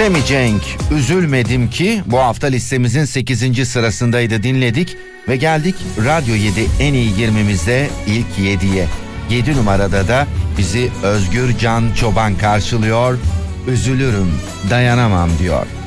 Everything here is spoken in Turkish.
Semi Cenk, üzülmedim ki bu hafta listemizin 8. sırasındaydı, dinledik ve geldik Radyo 7 en iyi 20'mizde ilk 7'ye. 7 numarada da bizi Özgür Can Çoban karşılıyor. Üzülürüm, dayanamam diyor.